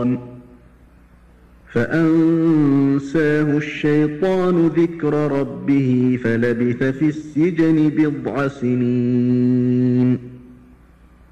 فأنساه الشيطان ذكر ربه فلبث في السجن بضع سنين